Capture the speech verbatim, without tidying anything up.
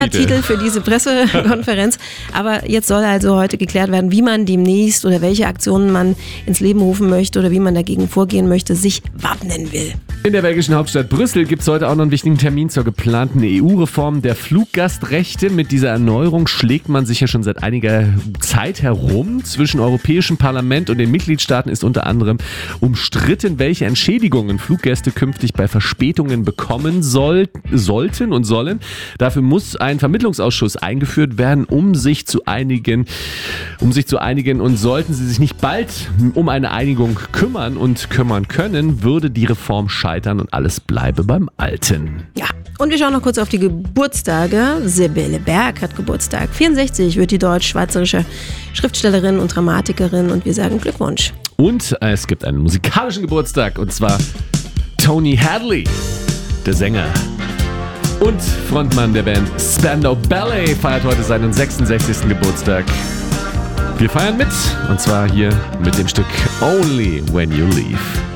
Titel für diese Pressekonferenz. Aber jetzt soll also heute geklärt werden, wie man demnächst oder welche Aktionen man ins Leben rufen möchte oder wie man dagegen vorgehen möchte, sich wappnen will. In der belgischen Hauptstadt Brüssel gibt es heute auch noch einen wichtigen Termin zur geplanten E U-Reform der Fluggastrechte. Mit dieser Erneuerung schlägt man sich ja schon seit einiger Zeit herum. Zwischen Europäischem Parlament und den Mitgliedstaaten ist unter anderem umstritten, welche Entschädigungen Fluggäste künftig bei Verspätungen bekommen soll, sollten und sollen. Dafür muss ein Vermittlungsausschuss eingeführt werden, um sich zu einigen, um sich zu einigen. Und sollten sie sich nicht bald um eine Einigung kümmern und kümmern können, würde die Reform scheitern und alles bleibe beim Alten. Ja, und wir schauen noch kurz auf die Geburtstage. Sibylle Berg hat Geburtstag. vierundsechzig wird die deutsch-schweizerische Schriftstellerin und Dramatikerin und wir sagen Glückwunsch. Und es gibt einen musikalischen Geburtstag und zwar Tony Hadley, der Sänger und Frontmann der Band Spandau Ballet, feiert heute seinen sechsundsechzigsten Geburtstag. Wir feiern mit und zwar hier mit dem Stück Only When You Leave.